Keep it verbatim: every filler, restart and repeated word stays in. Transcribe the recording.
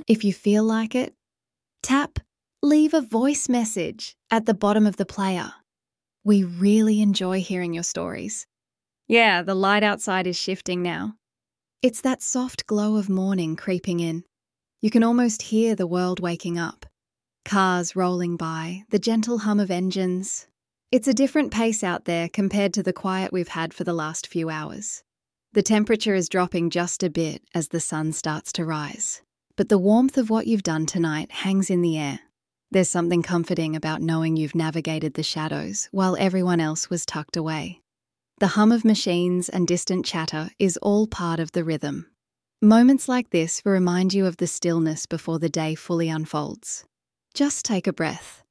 If you feel like it, tap Leave a voice message at the bottom of the player. We really enjoy hearing your stories. Yeah, the light outside is shifting now. It's that soft glow of morning creeping in. You can almost hear the world waking up. Cars rolling by, the gentle hum of engines. It's a different pace out there compared to the quiet we've had for the last few hours. The temperature is dropping just a bit as the sun starts to rise. But the warmth of what you've done tonight hangs in the air. There's something comforting about knowing you've navigated the shadows while everyone else was tucked away. The hum of machines and distant chatter is all part of the rhythm. Moments like this remind you of the stillness before the day fully unfolds. Just take a breath.